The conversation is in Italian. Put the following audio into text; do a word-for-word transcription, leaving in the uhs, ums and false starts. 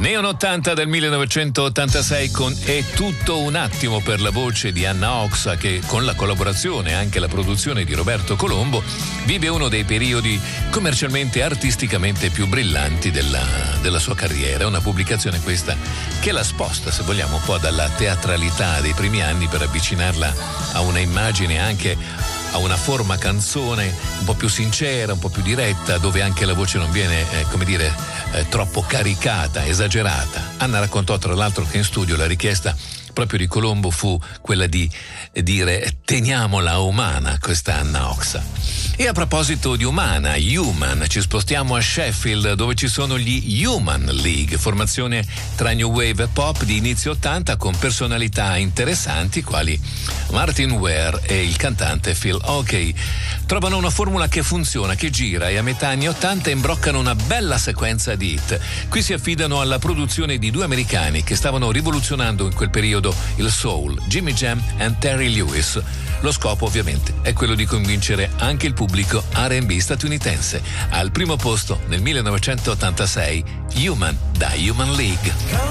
Neon ottanta del millenovecentottantasei con È tutto un attimo per la voce di Anna Oxa, che con la collaborazione e anche la produzione di Roberto Colombo vive uno dei periodi commercialmente e artisticamente più brillanti della, della sua carriera. Una pubblicazione questa che la sposta, se vogliamo, un po' dalla teatralità dei primi anni per avvicinarla a una immagine, anche a una forma canzone un po' più sincera, un po' più diretta, dove anche la voce non viene, eh, come dire, eh, troppo caricata, esagerata. Anna raccontò tra l'altro che in studio la richiesta proprio di Colombo fu quella di dire teniamola umana, questa Anna Oxa. E a proposito di umana, Human, ci spostiamo a Sheffield, dove ci sono gli Human League, formazione tra new wave e pop di inizio ottanta con personalità interessanti quali Martin Ware e il cantante Phil Oakey. Trovano una formula che funziona, che gira, e a metà anni ottanta imbroccano una bella sequenza di hit. Qui si affidano alla produzione di due americani che stavano rivoluzionando in quel periodo il soul, Jimmy Jam e Terry Lewis. Lo scopo ovviamente è quello di convincere anche il pubblico R and B statunitense. Al primo posto nel millenovecentottantasei, Human da Human League.